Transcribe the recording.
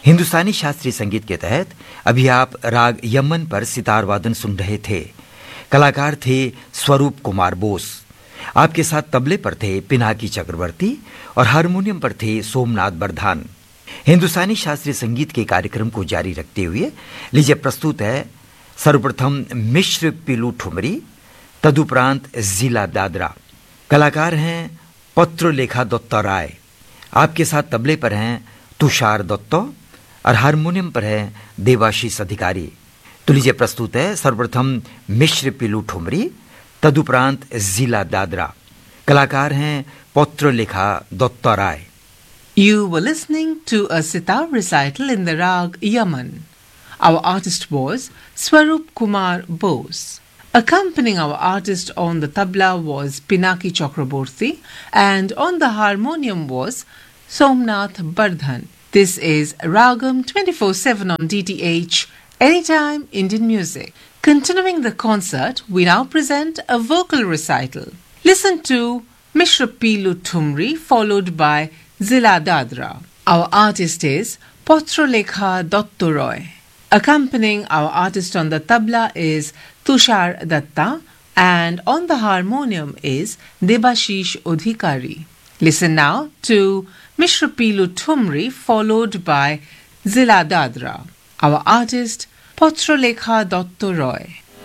हिंदुस्तानी शास्त्रीय संगीत के तहत अभी आप राग यमन पर सितार वादन सुन रहे थे। कलाकार थे स्वरूप कुमार बोस। आपके साथ तबले पर थे पिनाकी चक्रवर्ती और हारमोनियम पर थे सोमनाथ बरधान। हिंदुस्तानी शास्त्रीय संगीत के कार्यक्रम को जारी रखते हुए लीजिए प्रस्तुत है सर्वप्रथम मिश्र पीलू ठुमरी, तदुपरांत जिला दादरा। कलाकार हैं पत्रलेखा दत्त राय। आपके साथ तबले पर हैं तुषार दत्त और हारमोनियम पर है देवाशीष अधिकारी। तो लीजिए प्रस्तुत है सर्वप्रथम मिश्र पीलू ठुमरी, तदुपरांत जिला दादरा। कलाकार हैं पत्रलेखा दत्त राय। You were listening to a sitar recital in the rag Yaman. Our artist was Swarup Kumar Bose. Accompanying our artist on the tabla was Pinaki Chakraborty and on the harmonium was Somnath Bardhan. This is Ragam 24/7 on DTH, Anytime Indian Music. Continuing the concert, we now present a vocal recital. Listen to Mishra Pilu Tumri followed by Zila Dadra. Our artist is Potrolekha Dotturoy. Accompanying our artist on the tabla is Tushar Datta and on the harmonium is Debashish Odhikari. Listen now to Mishra Pilu Tumri followed by Zila Dadra. Our artist Potrolekha Dotturoy.